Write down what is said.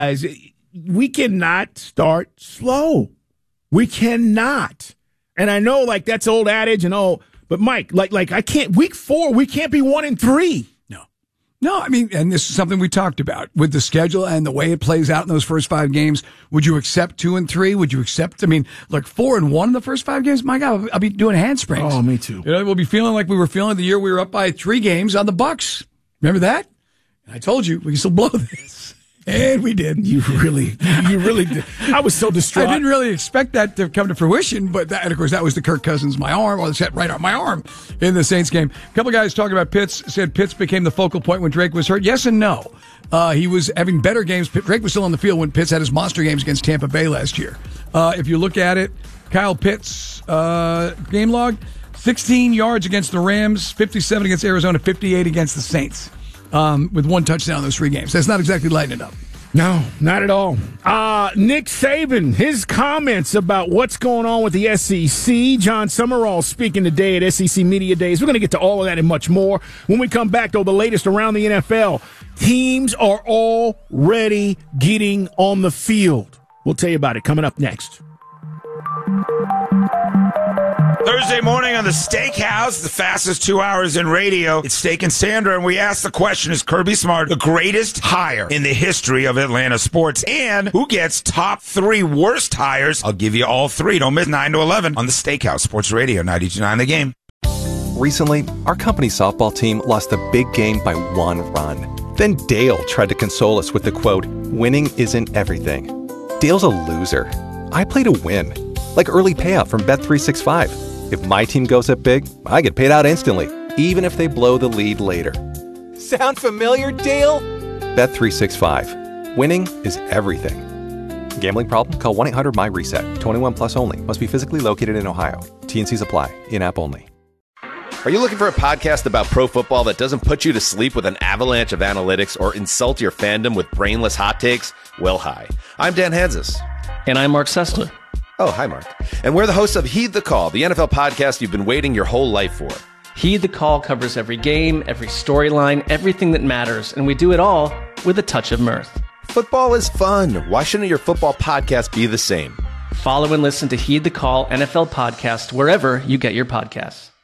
As we cannot start slow. We cannot. And I know, like, that's old adage and all, but Mike, like I can't. Week 4, we can't be 1-3. No, I mean, and this is something we talked about with the schedule and the way it plays out in those first 5 games. Would you accept 2-3? Would you accept, 4-1 in the first 5 games? My God, I'll be doing handsprings. Oh, me too. We'll be feeling like we were feeling the year we were up by 3 games on the Bucks. Remember that? I told you we can still blow this. And we did. You really did. I was so distraught. I didn't really expect that to come to fruition, but and of course that was the Kirk Cousins, my arm, or the right on my arm in the Saints game. A couple of guys talking about Pitts said Pitts became the focal point when Drake was hurt. Yes and no. He was having better games. Drake was still on the field when Pitts had his monster games against Tampa Bay last year. If you look at it, Kyle Pitts game log: 16 yards against the Rams, 57 against Arizona, 58 against the Saints. With 1 touchdown in those 3 games. That's not exactly lighting it up. No, not at all. Nick Saban, his comments about what's going on with the SEC. John Summerall speaking today at SEC Media Days. We're going to get to all of that and much more. When we come back, though, the latest around the NFL. Teams are already getting on the field. We'll tell you about it coming up next. Thursday morning on the Steakhouse, the fastest 2 hours in radio. It's Steak and Sandra, and we ask the question, is Kirby Smart the greatest hire in the history of Atlanta sports? And who gets top 3 worst hires? I'll give you all 3. Don't miss 9 to 11 on the Steakhouse, Sports Radio 92.9 The Game. Recently, our company's softball team lost a big game by 1 run. Then Dale tried to console us with the quote, "Winning isn't everything." Dale's a loser. I play to win, like early payout from Bet365. If my team goes up big, I get paid out instantly, even if they blow the lead later. Sound familiar, Dale? Bet365. Winning is everything. Gambling problem? Call 1-800-MY-RESET. 21 plus only. Must be physically located in Ohio. T&Cs apply. In-app only. Are you looking for a podcast about pro football that doesn't put you to sleep with an avalanche of analytics or insult your fandom with brainless hot takes? Well, hi. I'm Dan Hanzus. And I'm Mark Sessler. Oh, hi, Mark. And we're the hosts of Heed the Call, the NFL podcast you've been waiting your whole life for. Heed the Call covers every game, every storyline, everything that matters, and we do it all with a touch of mirth. Football is fun. Why shouldn't your football podcast be the same? Follow and listen to Heed the Call NFL podcast wherever you get your podcasts.